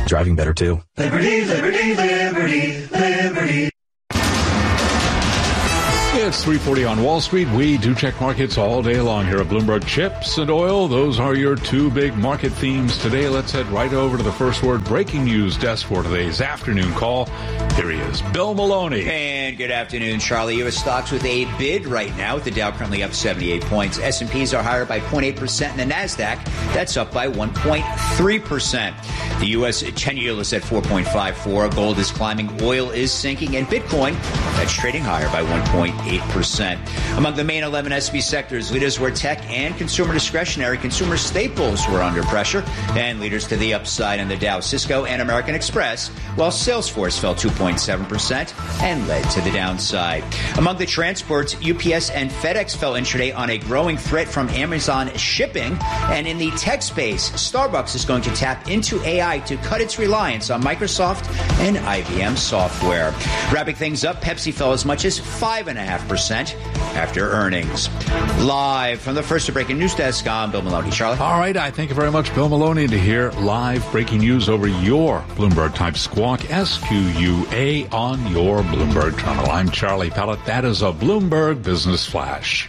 driving better too. Liberty, liberty, liberty, liberty. It's 3:40 on Wall Street. We do check markets all day long here at Bloomberg. Chips and oil, those are your two big market themes today. Let's head right over to the First Word breaking news desk for today's afternoon call. Here he is, Bill Maloney. And good afternoon, Charlie. U.S. stocks with a bid right now, with the Dow currently up 78 points. S&Ps are higher by 0.8%, and the NASDAQ, that's up by 1.3%. The U.S. 10 yield is at 4.54. Gold is climbing, oil is sinking, and Bitcoin, that's trading higher by 1.8%. Among the main 11 S&P sectors, leaders were tech and consumer discretionary. Consumer staples were under pressure, and leaders to the upside in the Dow, Cisco and American Express, while Salesforce fell 2.7% and led to the downside. Among the transports, UPS and FedEx fell intraday on a growing threat from Amazon shipping. And in the tech space, Starbucks is going to tap into AI to cut its reliance on Microsoft and IBM software. Wrapping things up, Pepsi fell as much as 5.5% after earnings. Live from the First Breaking News Desk, I'm Bill Maloney. Charlie? All right, I thank you very much, Bill Maloney, to hear live breaking news over your Bloomberg-type squawk, SQUA, on your Bloomberg terminal. I'm Charlie Pellet. That is a Bloomberg Business Flash.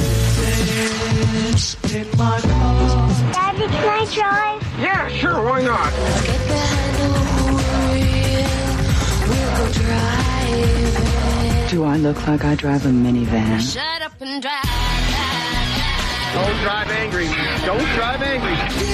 Daddy, can I drive? Yeah, sure, why not? Let's get behind the wheel. We'll go driving. Do I look like I drive a minivan? Shut up and drive. Don't drive angry. Don't drive angry.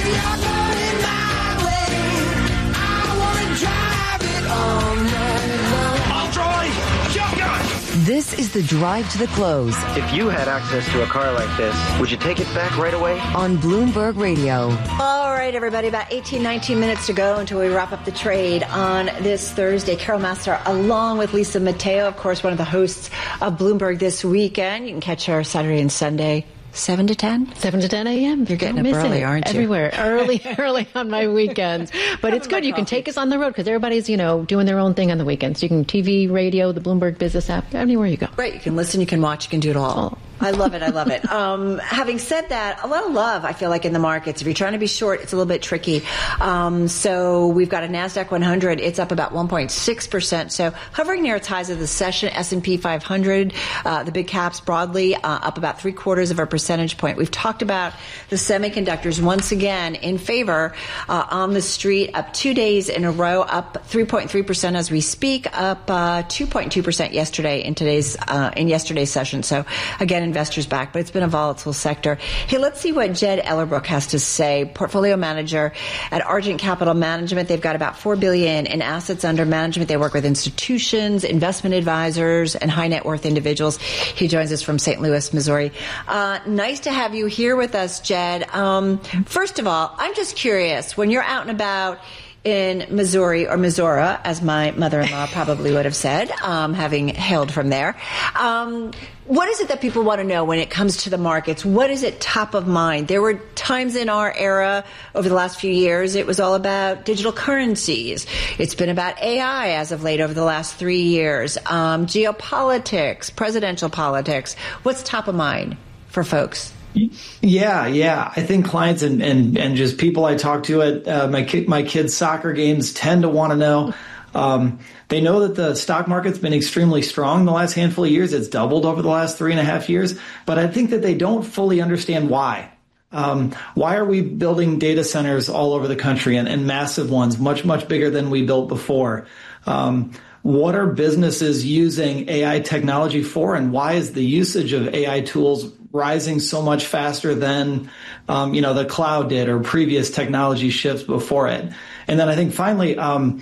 I'll drive. Shotgun. This is the Drive to the Close If you had access to a car like this, would you take it back right away? on Bloomberg Radio. All right, everybody, about 19 minutes to go until we wrap up the trade on this Thursday. Carol Massar, along with Lisa Mateo, of course, one of the hosts of Bloomberg This Weekend. You can catch her Saturday and Sunday, 7 to 10? 7 to 10 a.m. You're getting up early, aren't you? Everywhere. Early on my weekends. But it's good. You can take us on the road because everybody's, doing their own thing on the weekends. You can TV, radio, the Bloomberg Business app, anywhere you go. Right. You can listen, you can watch, you can do it all. I love it. I love it. Having said that, a lot of love, I feel like, in the markets. If you're trying to be short, it's a little bit tricky. So we've got a NASDAQ 100. It's up about 1.6%. So hovering near its highs of the session. S&P 500, the big caps broadly, up about 0.75 of a percentage point. We've talked about the semiconductors once again in favor on the street, up 2 days in a row, up 3.3% as we speak, up 2.2% yesterday in yesterday's session. So again, investors back, but it's been a volatile sector. Hey, let's see what Jed Ellerbrook has to say, portfolio manager at Argent Capital Management. They've got about $4 billion in assets under management. They work with institutions, investment advisors, and high net worth individuals. He joins us from St. Louis, Missouri. Nice to have you here with us, Jed. First of all, I'm just curious, when you're out and about in Missouri, or Missouri, as my mother-in-law probably would have said, having hailed from there. What is it that people want to know when it comes to the markets? What is it top of mind? There were times in our era over the last few years, it was all about digital currencies. It's been about AI as of late over the last 3 years. Geopolitics, presidential politics. What's top of mind for folks? Yeah. I think clients and just people I talk to at my kids' soccer games tend to want to know. They know that the stock market's been extremely strong the last handful of years. It's doubled over the last 3.5 years. But I think that they don't fully understand why. Why are we building data centers all over the country and massive ones, much, much bigger than we built before? What are businesses using AI technology for, and why is the usage of AI tools rising so much faster than, the cloud did or previous technology shifts before it? And then I think finally,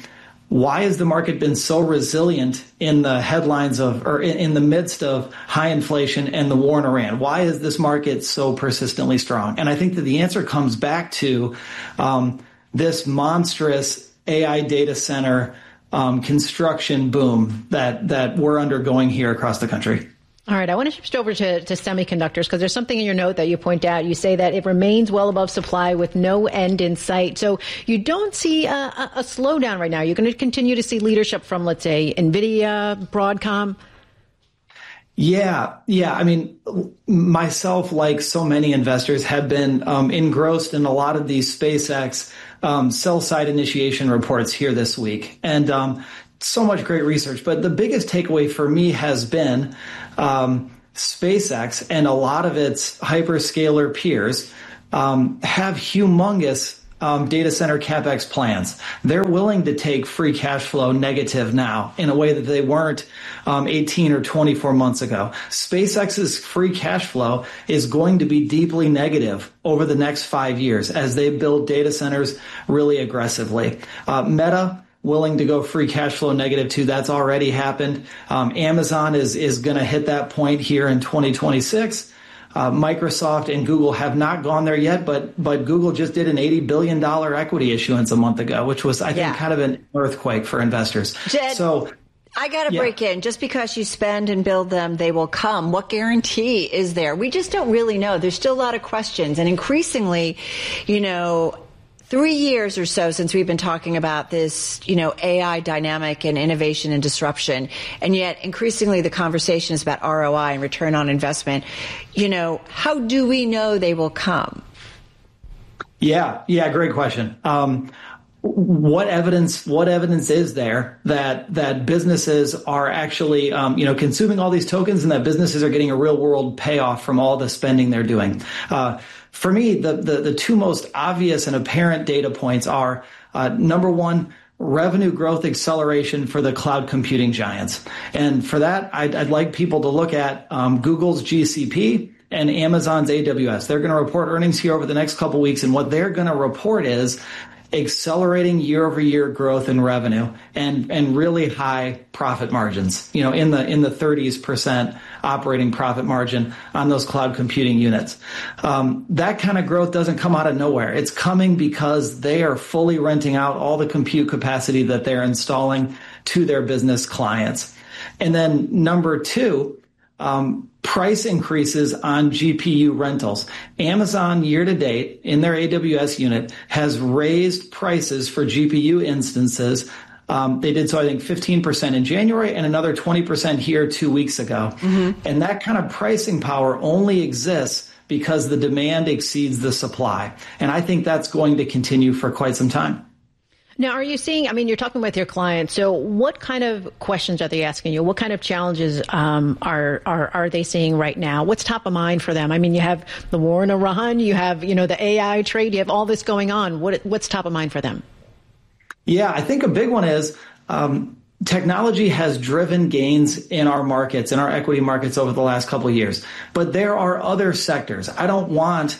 why has the market been so resilient in the headlines in the midst of high inflation and the war in Iran? Why is this market so persistently strong? And I think that the answer comes back to this monstrous AI data center construction boom that we're undergoing here across the country. All right, I want to shift over to semiconductors because there's something in your note that you point out. You say that it remains well above supply with no end in sight. So you don't see a slowdown right now. You're going to continue to see leadership from, let's say, NVIDIA, Broadcom. Yeah. I mean, myself, like so many investors, have been engrossed in a lot of these SpaceX sell-side initiation reports here this week. And so much great research. But the biggest takeaway for me has been SpaceX and a lot of its hyperscaler peers have humongous data center CapEx plans. They're willing to take free cash flow negative now in a way that they weren't 18 or 24 months ago. SpaceX's free cash flow is going to be deeply negative over the next 5 years as they build data centers really aggressively. Meta, willing to go free cash flow negative too. That's already happened. Amazon is going to hit that point here in 2026. Microsoft and Google have not gone there yet, but Google just did an $80 billion equity issuance a month ago, which was, I think, kind of an earthquake for investors. Jed, so I got to break in. Just because you spend and build them, they will come. What guarantee is there? We just don't really know. There's still a lot of questions. And increasingly, 3 years or so since we've been talking about this, AI dynamic and innovation and disruption. And yet increasingly the conversation is about ROI and return on investment. How do we know they will come? Yeah, great question. What evidence is there that businesses are actually, consuming all these tokens and that businesses are getting a real world payoff from all the spending they're doing? For me, the two most obvious and apparent data points are, number one, revenue growth acceleration for the cloud computing giants. And for that, I'd like people to look at Google's GCP and Amazon's AWS. They're going to report earnings here over the next couple of weeks, and what they're going to report is accelerating year-over-year growth in revenue and really high profit margins, in the 30% operating profit margin on those cloud computing units. That kind of growth doesn't come out of nowhere. It's coming because they are fully renting out all the compute capacity that they're installing to their business clients. And then number two, price increases on GPU rentals. Amazon year to date in their AWS unit has raised prices for GPU instances. They did so, I think, 15% in January and another 20% here 2 weeks ago. Mm-hmm. And that kind of pricing power only exists because the demand exceeds the supply. And I think that's going to continue for quite some time. Now, are you seeing, you're talking with your clients, so what kind of questions are they asking you? What kind of challenges are they seeing right now? What's top of mind for them? You have the war in Iran, you have, the AI trade, you have all this going on. What's top of mind for them? Yeah, I think a big one is technology has driven gains in our markets, in our equity markets over the last couple of years. But there are other sectors. I don't want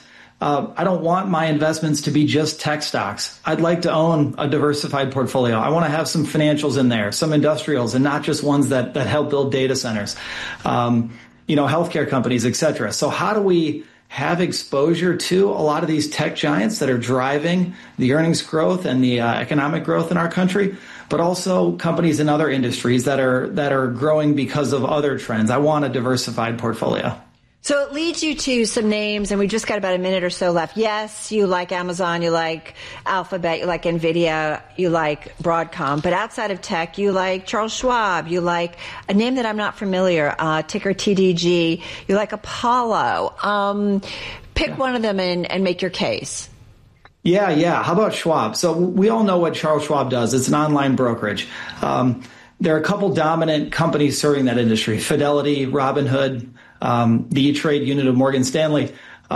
my investments to be just tech stocks. I'd like to own a diversified portfolio. I want to have some financials in there, some industrials, and not just ones that help build data centers, healthcare companies, et cetera. So how do we have exposure to a lot of these tech giants that are driving the earnings growth and the economic growth in our country, but also companies in other industries that are growing because of other trends? I want a diversified portfolio. So it leads you to some names, and we've just got about a minute or so left. Yes, you like Amazon, you like Alphabet, you like NVIDIA, you like Broadcom. But outside of tech, you like Charles Schwab, you like a name that I'm not familiar, ticker TDG, you like Apollo. Pick one of them and make your case. Yeah. How about Schwab? So we all know what Charles Schwab does. It's an online brokerage. There are a couple dominant companies serving that industry: Fidelity, Robinhood, the E-Trade unit of Morgan Stanley.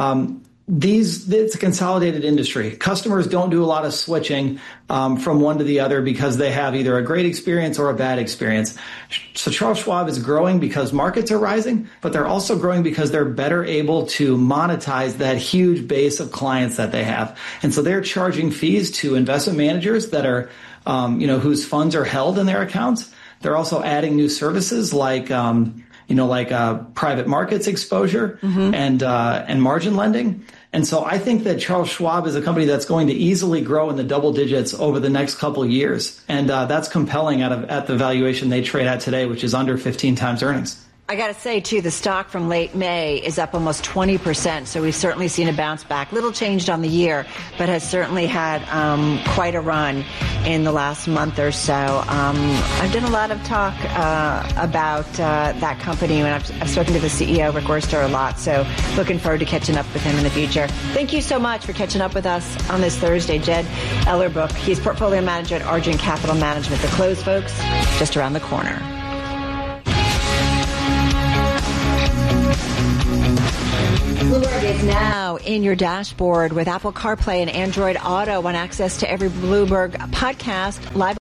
It's a consolidated industry. Customers don't do a lot of switching from one to the other because they have either a great experience or a bad experience. So Charles Schwab is growing because markets are rising, but they're also growing because they're better able to monetize that huge base of clients that they have. And so they're charging fees to investment managers that are, whose funds are held in their accounts. They're also adding new services like private markets exposure and margin lending. And so I think that Charles Schwab is a company that's going to easily grow in the double digits over the next couple of years. And that's compelling at the valuation they trade at today, which is under 15 times earnings. I got to say, too, the stock from late May is up almost 20%, so we've certainly seen a bounce back. Little changed on the year, but has certainly had quite a run in the last month or so. I've done a lot of talk about that company, and I've spoken to the CEO, Rick Wurster, a lot, so looking forward to catching up with him in the future. Thank you so much for catching up with us on this Thursday. Jed Ellerbrook, he's portfolio manager at Argent Capital Management. The close, folks, just around the corner. Bloomberg is now in your dashboard with Apple CarPlay and Android Auto. Want access to every Bloomberg podcast live.